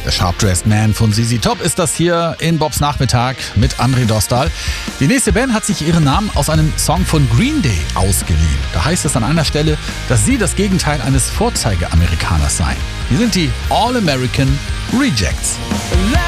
Der Sharp Dressed Man von ZZ Top ist das hier in Bobs Nachmittag mit André Dostal. Die nächste Band hat sich ihren Namen aus einem Song von Green Day ausgeliehen. Da heißt es an einer Stelle, dass sie das Gegenteil eines Vorzeigeamerikaners seien. Hier sind die All American Rejects.